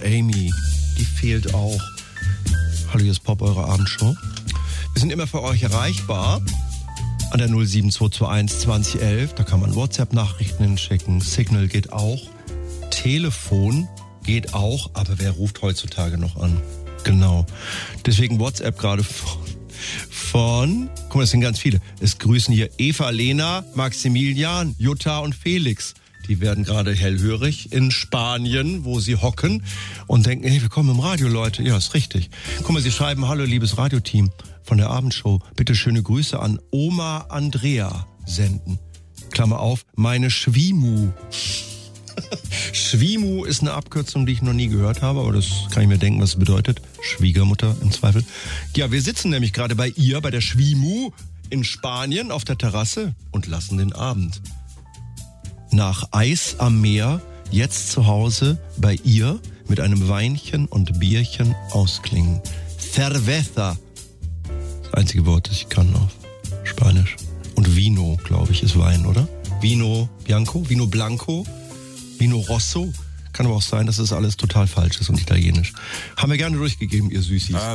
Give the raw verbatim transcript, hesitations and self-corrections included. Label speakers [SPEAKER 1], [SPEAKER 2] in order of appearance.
[SPEAKER 1] Amy. Die fehlt auch. Hallo, hier ist Pop, eure Abendshow. Wir sind immer für euch erreichbar. An der null sieben zwei zwei eins zwanzig elf. Da kann man WhatsApp-Nachrichten hinschicken. Signal geht auch. Telefon geht auch. Aber wer ruft heutzutage noch an? Genau. Deswegen WhatsApp gerade von, von... Guck mal, es sind ganz viele. Es grüßen hier Eva, Lena, Maximilian, Jutta und Felix. Die werden gerade hellhörig in Spanien, wo sie hocken und denken, hey, wir kommen im Radio, Leute. Ja, ist richtig. Guck mal, sie schreiben, hallo, liebes Radioteam von der Abendshow. Bitte schöne Grüße an Oma Andrea senden. Klammer auf, meine Schwimu. Schwimu ist eine Abkürzung, die ich noch nie gehört habe, aber das kann ich mir denken, was es bedeutet. Schwiegermutter im Zweifel. Ja, wir sitzen nämlich gerade bei ihr, bei der Schwimu in Spanien auf der Terrasse und lassen den Abend nach Eis am Meer jetzt zu Hause bei ihr mit einem Weinchen und Bierchen ausklingen. Cerveza. Das einzige Wort, das ich kann auf Spanisch. Und Vino, glaube ich, ist Wein, oder? Vino Bianco, Vino Blanco, Vino Rosso. Kann aber auch sein, dass das alles total falsch ist und italienisch. Haben wir gerne durchgegeben, ihr Süßis.